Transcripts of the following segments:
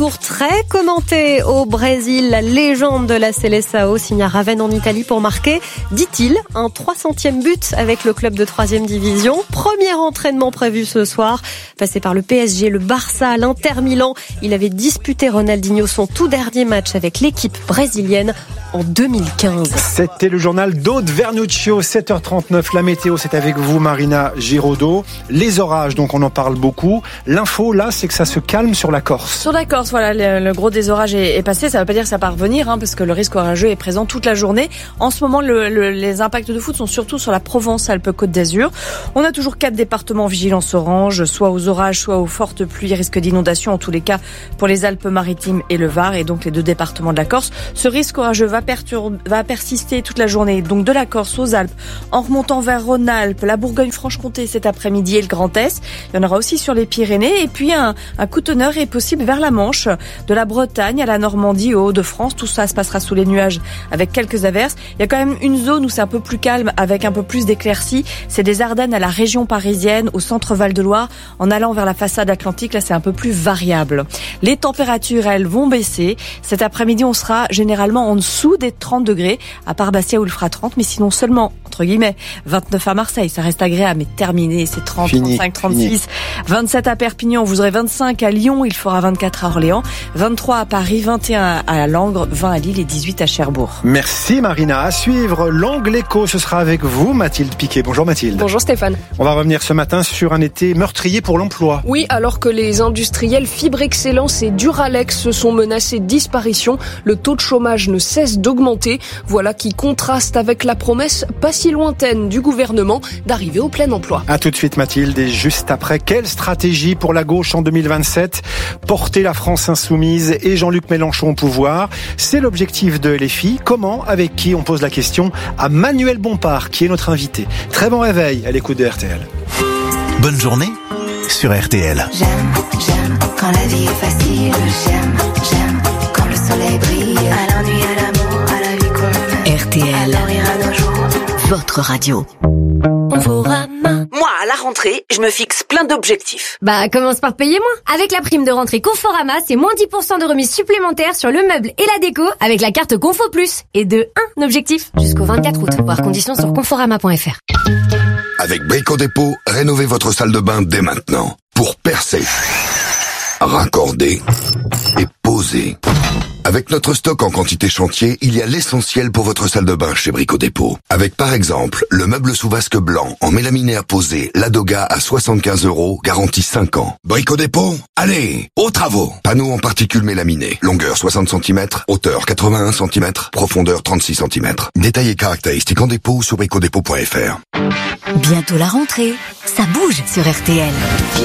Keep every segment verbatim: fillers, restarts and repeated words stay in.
Pour très commenté au Brésil, la légende de la Seleção signe à Ravenne en Italie pour marquer, dit-il, un trois centième but avec le club de troisième division. Premier entraînement prévu ce soir. Passé par le P S G, le Barça, l'Inter Milan, il avait disputé Ronaldinho son tout dernier match avec l'équipe brésilienne en deux mille quinze. C'était le journal d'Aude Vernuccio, sept heures trente-neuf. La météo, c'est avec vous, Marina Giraudot. Les orages, donc on en parle beaucoup. L'info, là, c'est que ça se calme sur la Corse. Sur la Corse, voilà, le, le gros des orages est, est passé. Ça ne veut pas dire que ça va revenir, hein, parce que le risque orageux est présent toute la journée. En ce moment, le, le, les impacts de foudre sont surtout sur la Provence-Alpes-Côte d'Azur. On a toujours quatre départements en vigilance orange, soit aux orages, soit aux fortes pluies, risque d'inondation, en tous les cas pour les Alpes-Maritimes et le Var, et donc les deux départements de la Corse. Ce risque orageux va Perturbe, va persister toute la journée, donc de la Corse aux Alpes, en remontant vers Rhône-Alpes, la Bourgogne-Franche-Comté cet après-midi et le Grand Est. Il y en aura aussi sur les Pyrénées, et puis un, un coup de teneur est possible vers la Manche, de la Bretagne à la Normandie, au Hauts-de-France. Tout ça se passera sous les nuages avec quelques averses. Il y a quand même une zone où c'est un peu plus calme, avec un peu plus d'éclaircies. C'est des Ardennes à la région parisienne, au centre Val-de-Loire, en allant vers la façade atlantique. Là, c'est un peu plus variable. Les températures, elles, vont baisser. Cet après-midi, on sera généralement en dessous des trente degrés, à part Bastia où il fera trente, mais sinon seulement, entre guillemets, vingt-neuf à Marseille. Ça reste agréable, mais terminé, c'est trente, Fini, trente-cinq, trente-six. fini. vingt-sept à Perpignan, vous aurez vingt-cinq à Lyon, il fera vingt-quatre à Orléans, vingt-trois à Paris, vingt et un à Langres, vingt à Lille et dix-huit à Cherbourg. Merci Marina. À suivre, l'Angle Écho, ce sera avec vous, Mathilde Piquet. Bonjour Mathilde. Bonjour Stéphane. On va revenir ce matin sur un été meurtrier pour l'emploi. Oui, alors que les industriels Fibre Excellence et Duralex sont menacés de disparition, le taux de chômage ne cesse d'augmenter. Voilà qui contraste avec la promesse pas si lointaine du gouvernement d'arriver au plein emploi. A tout de suite Mathilde, et juste après, quelle stratégie pour la gauche en deux mille vingt-sept ? Porter la France insoumise et Jean-Luc Mélenchon au pouvoir, c'est l'objectif de L F I. Comment ? Avec qui ? On pose la question à Manuel Bompard, qui est notre invité. Très bon réveil à l'écoute de R T L. Bonne journée sur R T L. J'aime, j'aime quand la vie est facile. J'aime, j'aime quand le soleil brille. À l'ennui, à l'amour, à la vie qu'on R T L, votre radio. Conforama. Moi, à la rentrée, je me fixe plein d'objectifs. Bah, commence par payer moins. Avec la prime de rentrée Conforama, c'est moins dix pour cent de remise supplémentaire sur le meuble et la déco avec la carte Confo Plus. Et de un objectif jusqu'au vingt-quatre août. Voir conditions sur conforama point f r. Avec Brico Dépôt, rénovez votre salle de bain dès maintenant. Pour percer, raccorder et poser. Avec notre stock en quantité chantier, il y a l'essentiel pour votre salle de bain chez Brico Dépôt. Avec par exemple, le meuble sous vasque blanc en mélaminaire posé Ladoga à soixante-quinze euros, garantie cinq ans. Brico Dépôt, allez, aux travaux. Panneaux en particules mélaminées, longueur soixante centimètres, hauteur quatre-vingt-un centimètres, profondeur trente-six centimètres. Détails et caractéristiques en dépôt sur brico dépôt point f r. Bientôt la rentrée, ça bouge sur R T L.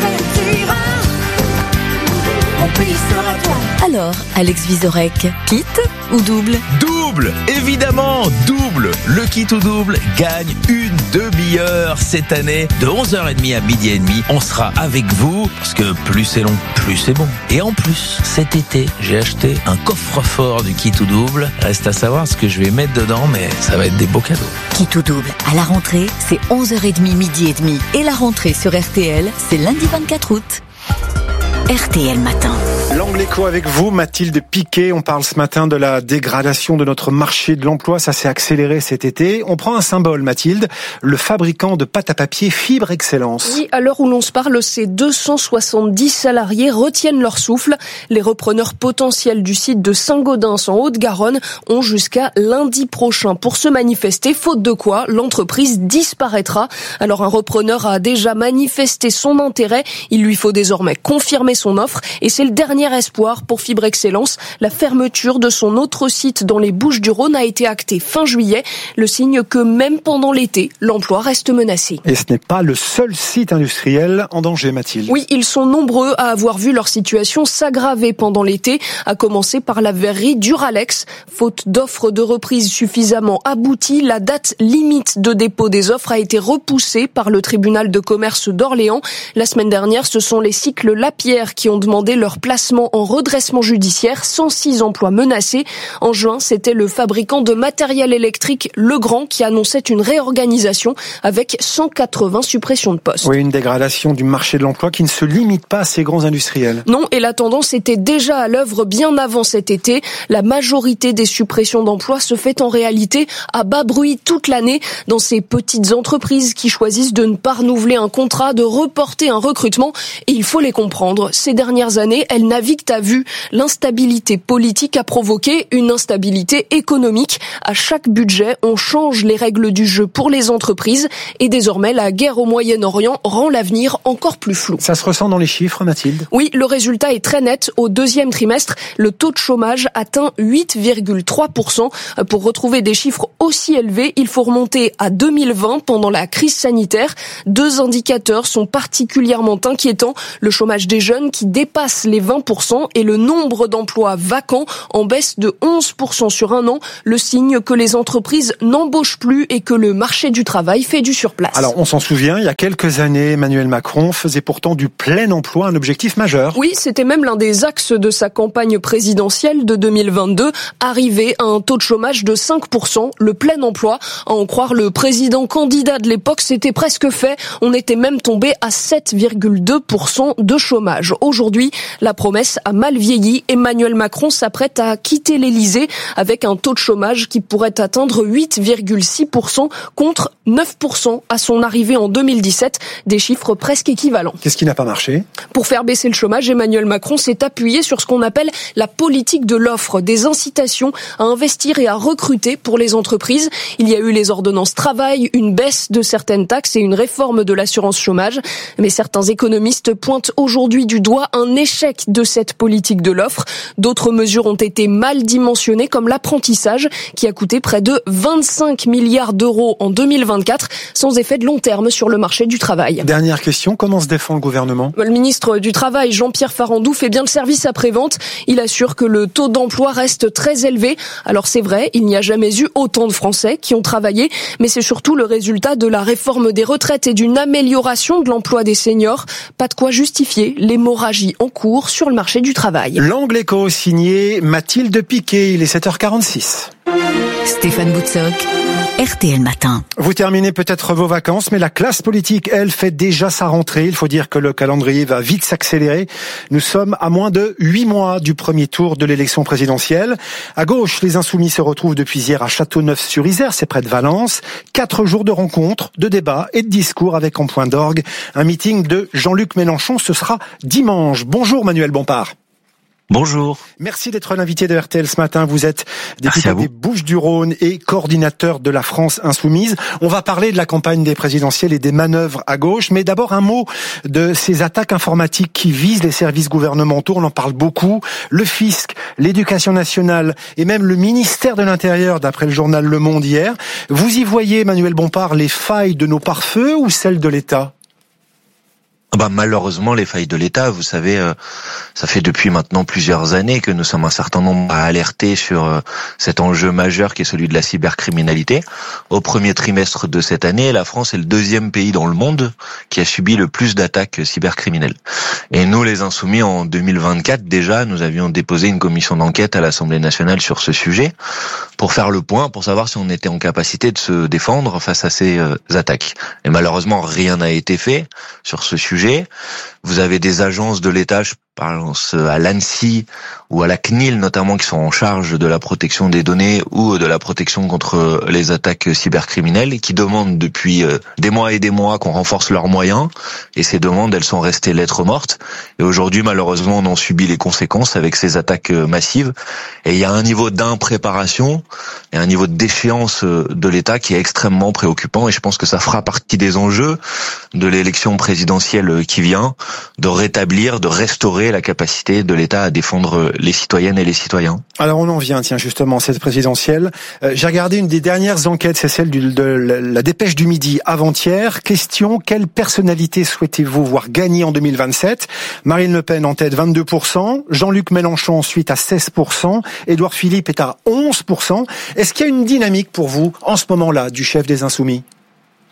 Alors, Alex Vizorek, kit ou double ? Double, évidemment, double. Le kit ou double gagne une demi-heure cette année. De onze heures trente à midi et demi, on sera avec vous, parce que plus c'est long, plus c'est bon. Et en plus, cet été, j'ai acheté un coffre-fort du kit ou double. Reste à savoir ce que je vais mettre dedans, mais ça va être des beaux cadeaux. Kit ou double, à la rentrée, c'est onze heures trente, midi et demi. Et la rentrée sur R T L, c'est lundi vingt-quatre août. R T L Matin. L'Angle Écho avec vous, Mathilde Piquet. On parle ce matin de la dégradation de notre marché de l'emploi. Ça s'est accéléré cet été. On prend un symbole, Mathilde, le fabricant de pâte à papier Fibre Excellence. Oui, à l'heure où l'on se parle, ces deux cent soixante-dix salariés retiennent leur souffle. Les repreneurs potentiels du site de Saint-Gaudens en Haute-Garonne ont jusqu'à lundi prochain pour se manifester, faute de quoi l'entreprise disparaîtra. Alors un repreneur a déjà manifesté son intérêt. Il lui faut désormais confirmer son offre et c'est le dernier espoir pour Fibre Excellence. La fermeture de son autre site dans les Bouches-du-Rhône a été actée fin juillet. Le signe que même pendant l'été, l'emploi reste menacé. Et ce n'est pas le seul site industriel en danger, Mathilde. Oui, ils sont nombreux à avoir vu leur situation s'aggraver pendant l'été, à commencer par la verrerie Duralex. Faute d'offres de reprise suffisamment abouties, la date limite de dépôt des offres a été repoussée par le tribunal de commerce d'Orléans. La semaine dernière, ce sont les cycles Lapierre qui ont demandé leur place placement en redressement judiciaire, cent six emplois menacés. En juin, c'était le fabricant de matériel électrique Legrand qui annonçait une réorganisation avec cent quatre-vingts suppressions de postes. Oui, une dégradation du marché de l'emploi qui ne se limite pas à ces grands industriels. Non, et la tendance était déjà à l'œuvre bien avant cet été. La majorité des suppressions d'emplois se fait en réalité à bas bruit toute l'année dans ces petites entreprises qui choisissent de ne pas renouveler un contrat, de reporter un recrutement. Et il faut les comprendre. Ces dernières années, elles naviguent à vue. L'instabilité politique a provoqué une instabilité économique. À chaque budget, on change les règles du jeu pour les entreprises et désormais la guerre au Moyen-Orient rend l'avenir encore plus flou. Ça se ressent dans les chiffres, Mathilde ? Oui, le résultat est très net. Au deuxième trimestre, le taux de chômage atteint huit virgule trois pour cent. Pour retrouver des chiffres aussi élevés, il faut remonter à deux mille vingt pendant la crise sanitaire. Deux indicateurs sont particulièrement inquiétants. Le chômage des jeunes qui dépasse les vingt pour cent et le nombre d'emplois vacants en baisse de onze pour cent sur un an. Le signe que les entreprises n'embauchent plus et que le marché du travail fait du surplace. Alors, on s'en souvient, il y a quelques années, Emmanuel Macron faisait pourtant du plein emploi un objectif majeur. Oui, c'était même l'un des axes de sa campagne présidentielle de deux mille vingt-deux, arriver à un taux de chômage de cinq pour cent, le plein emploi. À en croire le président candidat de l'époque, c'était presque fait. On était même tombé à sept virgule deux pour cent de chômage. Aujourd'hui, la promesse a mal vieilli. Emmanuel Macron s'apprête à quitter l'Élysée avec un taux de chômage qui pourrait atteindre huit virgule six pour cent contre neuf pour cent à son arrivée en deux mille dix-sept. Des chiffres presque équivalents. Qu'est-ce qui n'a pas marché ? Pour faire baisser le chômage, Emmanuel Macron s'est appuyé sur ce qu'on appelle la politique de l'offre, des incitations à investir et à recruter pour les entreprises. Il y a eu les ordonnances travail, une baisse de certaines taxes et une réforme de l'assurance chômage. Mais certains économistes pointent aujourd'hui du doigt un échec de cette politique de l'offre. D'autres mesures ont été mal dimensionnées, comme l'apprentissage, qui a coûté près de vingt-cinq milliards d'euros en deux mille vingt-quatre, sans effet de long terme sur le marché du travail. Dernière question, comment se défend le gouvernement ? Le ministre du Travail, Jean-Pierre Farandou, fait bien le service après-vente. Il assure que le taux d'emploi reste très élevé. Alors c'est vrai, il n'y a jamais eu autant de Français qui ont travaillé, mais c'est surtout le résultat de la réforme des retraites et d'une amélioration de l'emploi des seniors. Pas de quoi justifier l'hémorragie en cours sur le marché du travail. L'Angle Écho signé Mathilde Piquet, il est sept heures quarante-six. Stéphane Boutsock, R T L Matin. Vous terminez peut-être vos vacances, mais la classe politique, elle, fait déjà sa rentrée. Il faut dire que le calendrier va vite s'accélérer. Nous sommes à moins de huit mois du premier tour de l'élection présidentielle. À gauche, les Insoumis se retrouvent depuis hier à Châteauneuf-sur-Isère, c'est près de Valence. Quatre jours de rencontres, de débats et de discours avec en point d'orgue un meeting de Jean-Luc Mélenchon. Ce sera dimanche. Bonjour Manuel Bompard. Bonjour. Merci d'être l'invité de R T L ce matin. Vous êtes député des Bouches-du-Rhône et coordinateur de la France Insoumise. On va parler de la campagne des présidentielles et des manœuvres à gauche. Mais d'abord, un mot de ces attaques informatiques qui visent les services gouvernementaux. On en parle beaucoup. Le fisc, l'éducation nationale et même le ministère de l'Intérieur, d'après le journal Le Monde hier. Vous y voyez, Emmanuel Bompard, les failles de nos pare-feux ou celles de l'État ? Bah, malheureusement, les failles de l'État, vous savez, euh, ça fait depuis maintenant plusieurs années que nous sommes un certain nombre à alerter sur euh, cet enjeu majeur qui est celui de la cybercriminalité. Au premier trimestre de cette année, la France est le deuxième pays dans le monde qui a subi le plus d'attaques cybercriminelles. Et nous, les Insoumis, en deux mille vingt-quatre, déjà, nous avions déposé une commission d'enquête à l'Assemblée nationale sur ce sujet pour faire le point, pour savoir si on était en capacité de se défendre face à ces euh, attaques. Et malheureusement, rien n'a été fait sur ce sujet. Vous avez des agences de l'État, je pense à l'ANSSI ou à la C N I L notamment, qui sont en charge de la protection des données ou de la protection contre les attaques cybercriminelles et qui demandent depuis des mois et des mois qu'on renforce leurs moyens. Et ces demandes, elles sont restées lettres mortes. Et aujourd'hui, malheureusement, on en subit les conséquences avec ces attaques massives. Et il y a un niveau d'impréparation et un niveau de défiance de l'État qui est extrêmement préoccupant. Et je pense que ça fera partie des enjeux de l'élection présidentielle qui vient, de rétablir, de restaurer la capacité de l'État à défendre les citoyennes et les citoyens. Alors on en vient, tiens, justement, cette présidentielle. Euh, j'ai regardé une des dernières enquêtes, c'est celle du, de la Dépêche du Midi avant-hier. Question, quelle personnalité souhaitez-vous voir gagner en deux mille vingt-sept ? Marine Le Pen en tête, vingt-deux pour cent. Jean-Luc Mélenchon ensuite à seize pour cent. Édouard Philippe est à onze pour cent. Est-ce qu'il y a une dynamique pour vous, en ce moment-là, du chef des Insoumis ?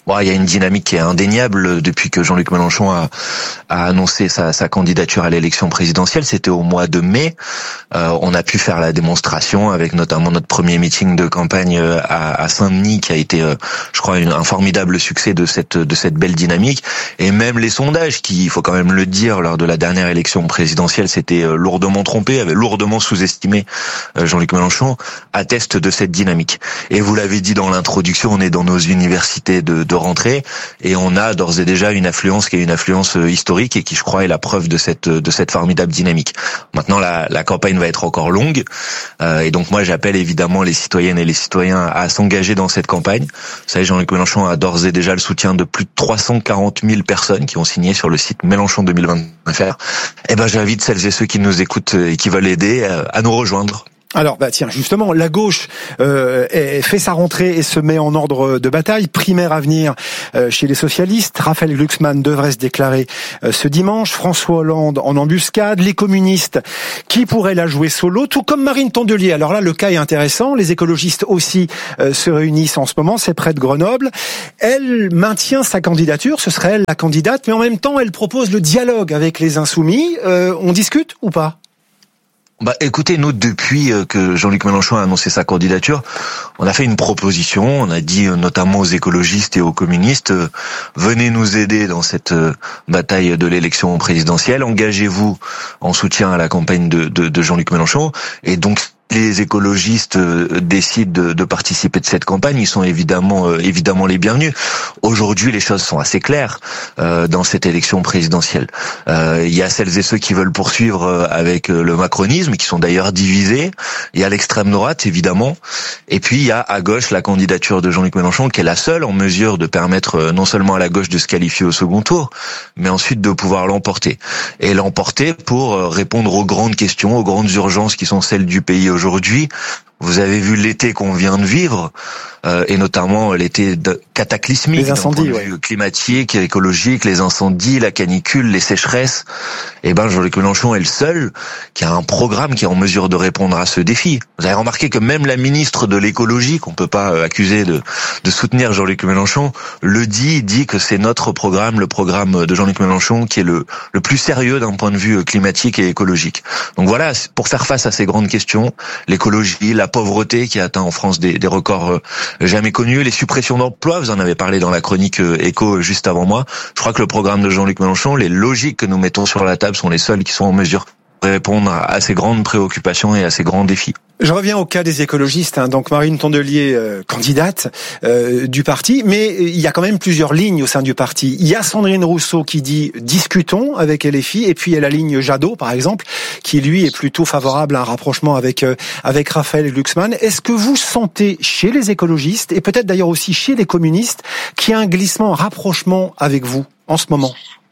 Bon, il y a une dynamique qui est indéniable depuis que Jean-Luc Mélenchon a, a annoncé sa, sa candidature à l'élection présidentielle. C'était au mois de mai. Euh, on a pu faire la démonstration avec notamment notre premier meeting de campagne à, à Saint-Denis, qui a été, euh, je crois, une, un formidable succès de cette de cette belle dynamique. Et même les sondages, qui, il faut quand même le dire, lors de la dernière élection présidentielle, s'étaient lourdement trompés, avaient lourdement sous-estimé euh, Jean-Luc Mélenchon, attestent de cette dynamique. Et vous l'avez dit dans l'introduction, on est dans nos universités de, de rentrée et on a d'ores et déjà une affluence qui est une affluence historique et qui, je crois, est la preuve de cette de cette formidable dynamique. Maintenant, la, la campagne va être encore longue euh, et donc moi j'appelle évidemment les citoyennes et les citoyens à s'engager dans cette campagne. Vous savez, Jean-Luc Mélenchon a d'ores et déjà le soutien de plus de trois cent quarante mille personnes qui ont signé sur le site Mélenchon deux mille vingt point F R. Eh ben, j'invite celles et ceux qui nous écoutent et qui veulent aider à nous rejoindre. Alors, bah tiens, justement, la gauche euh, fait sa rentrée et se met en ordre de bataille. Primaire à venir euh, chez les socialistes. Raphaël Glucksmann devrait se déclarer euh, ce dimanche. François Hollande en embuscade. Les communistes qui pourraient la jouer solo, tout comme Marine Tondelier. Alors là, le cas est intéressant. Les écologistes aussi euh, se réunissent en ce moment. C'est près de Grenoble. Elle maintient sa candidature. Ce serait elle la candidate, mais en même temps, elle propose le dialogue avec les Insoumis. Euh, on discute ou pas ? Bah, écoutez, nous, depuis que Jean-Luc Mélenchon a annoncé sa candidature, on a fait une proposition. On a dit notamment aux écologistes et aux communistes, euh, venez nous aider dans cette euh, bataille de l'élection présidentielle. Engagez-vous en soutien à la campagne de, de, de Jean-Luc Mélenchon. Et donc, les écologistes décident de, de participer de cette campagne, ils sont évidemment euh, évidemment les bienvenus. Aujourd'hui, les choses sont assez claires euh, dans cette élection présidentielle. Euh, il y a celles et ceux qui veulent poursuivre euh, avec le macronisme, qui sont d'ailleurs divisés. Il y a l'extrême droite, évidemment. Et puis, il y a à gauche la candidature de Jean-Luc Mélenchon, qui est la seule en mesure de permettre euh, non seulement à la gauche de se qualifier au second tour, mais ensuite de pouvoir l'emporter. Et l'emporter pour euh, répondre aux grandes questions, aux grandes urgences qui sont celles du pays aujourd'hui. Vous avez vu l'été qu'on vient de vivre, euh, et notamment l'été de cataclysmique, les incendies, ouais. climatique, écologique, les incendies, la canicule, les sécheresses. Et ben, Jean-Luc Mélenchon est le seul qui a un programme qui est en mesure de répondre à ce défi. Vous avez remarqué que même la ministre de l'écologie, qu'on peut pas accuser de, de soutenir Jean-Luc Mélenchon, le dit, dit que c'est notre programme, le programme de Jean-Luc Mélenchon, qui est le, le plus sérieux d'un point de vue climatique et écologique. Donc voilà, pour faire face à ces grandes questions, l'écologie, la pauvreté qui atteint en France des, des records jamais connus, les suppressions d'emplois, vous en avez parlé dans la chronique Écho juste avant moi. Je crois que le programme de Jean-Luc Mélenchon, les logiques que nous mettons sur la table sont les seules qui sont en mesure de répondre à ces grandes préoccupations et à ces grands défis. Je reviens au cas des écologistes, hein. Donc Marine Tondelier, euh, candidate euh, du parti, mais il y a quand même plusieurs lignes au sein du parti. Il y a Sandrine Rousseau qui dit « discutons » avec L F I, et puis il y a la ligne Jadot, par exemple, qui lui est plutôt favorable à un rapprochement avec euh, avec Raphaël Glucksmann. Est-ce que vous sentez chez les écologistes, et peut-être d'ailleurs aussi chez les communistes, qu'il y a un glissement, un rapprochement avec vous en ce moment ?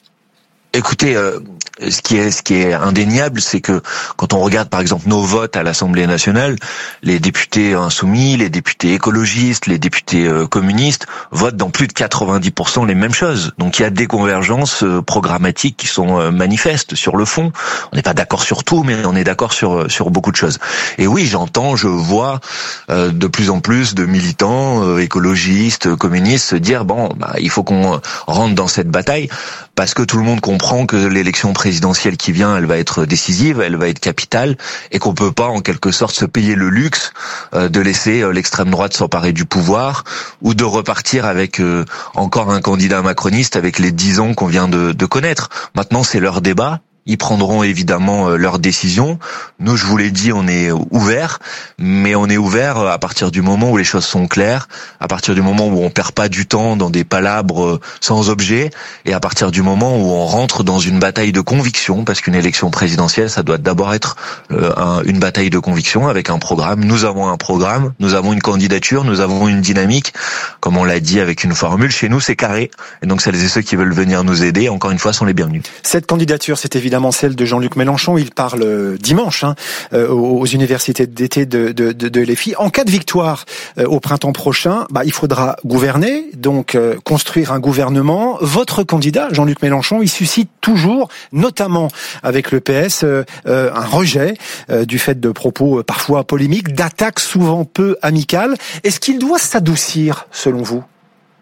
Écoutez, euh, ce qui est ce qui est indéniable, c'est que quand on regarde par exemple nos votes à l'Assemblée nationale, les députés insoumis, les députés écologistes, les députés euh, communistes votent dans plus de quatre-vingt-dix pour cent les mêmes choses. Donc il y a des convergences euh, programmatiques qui sont euh, manifestes sur le fond. On n'est pas d'accord sur tout, mais on est d'accord sur sur beaucoup de choses. Et oui, j'entends, je vois euh, de plus en plus de militants euh, écologistes, communistes se dire bon, bah, il faut qu'on rentre dans cette bataille parce que tout le monde comprend que l'élection présidentielle qui vient, elle va être décisive, elle va être capitale, et qu'on peut pas en quelque sorte se payer le luxe euh, de laisser euh, l'extrême droite s'emparer du pouvoir, ou de repartir avec euh, encore un candidat macroniste avec les dix ans qu'on vient de, de connaître. Maintenant, c'est leur débat. Ils prendront évidemment leurs décisions. Nous, je vous l'ai dit, on est ouvert, mais on est ouvert à partir du moment où les choses sont claires, à partir du moment où on perd pas du temps dans des palabres sans objet, et à partir du moment où on rentre dans une bataille de conviction, parce qu'une élection présidentielle, ça doit d'abord être euh, un, une bataille de conviction avec un programme. Nous avons un programme, nous avons une candidature, nous avons une dynamique, comme on l'a dit avec une formule. Chez nous, c'est carré, et donc celles et ceux qui veulent venir nous aider, encore une fois, sont les bienvenus. Cette candidature, c'est évidemment celle de Jean-Luc Mélenchon. Il parle dimanche hein, aux universités d'été de, de, de, de L F I. En cas de victoire euh, au printemps prochain, bah, il faudra gouverner, donc euh, construire un gouvernement. Votre candidat, Jean-Luc Mélenchon, il suscite toujours, notamment avec le P S, euh, euh, un rejet euh, du fait de propos euh, parfois polémiques, d'attaques souvent peu amicales. Est-ce qu'il doit s'adoucir, selon vous ?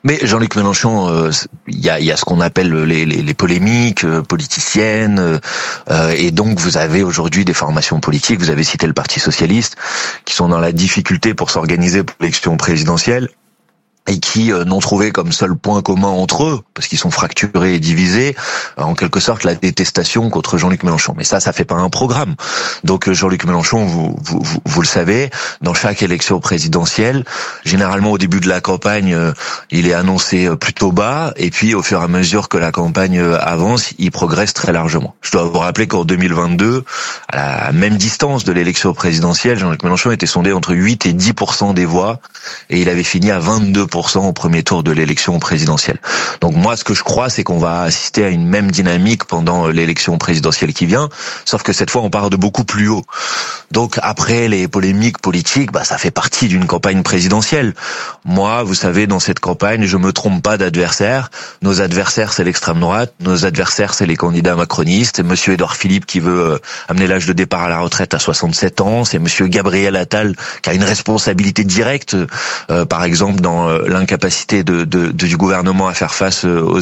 Mais Jean-Luc Mélenchon, il euh, y, a, y a ce qu'on appelle les, les, les polémiques euh, politiciennes, euh, et donc vous avez aujourd'hui des formations politiques, vous avez cité le Parti Socialiste, qui sont dans la difficulté pour s'organiser pour l'élection présidentielle, et qui euh, n'ont trouvé comme seul point commun entre eux, parce qu'ils sont fracturés et divisés, euh, en quelque sorte la détestation contre Jean-Luc Mélenchon. Mais ça, ça fait pas un programme. Donc euh, Jean-Luc Mélenchon, vous, vous, vous, vous le savez, dans chaque élection présidentielle, généralement au début de la campagne, euh, il est annoncé euh, plutôt bas, et puis au fur et à mesure que la campagne euh, avance, il progresse très largement. Je dois vous rappeler qu'en deux mille vingt-deux, à la même distance de l'élection présidentielle, Jean-Luc Mélenchon était sondé entre huit et dix pour cent des voix, et il avait fini à vingt-deux pour cent au premier tour de l'élection présidentielle. Donc moi, ce que je crois, c'est qu'on va assister à une même dynamique pendant l'élection présidentielle qui vient, sauf que cette fois, on part de beaucoup plus haut. Donc après, les polémiques politiques, bah ça fait partie d'une campagne présidentielle. Moi, vous savez, dans cette campagne, je me trompe pas d'adversaire. Nos adversaires, c'est l'extrême droite. Nos adversaires, c'est les candidats macronistes. Monsieur Édouard Philippe qui veut euh, amener l'âge de départ à la retraite à soixante-sept ans. C'est Monsieur Gabriel Attal qui a une responsabilité directe, euh, par exemple, dans euh, l'incapacité de, de, de, du gouvernement à faire face aux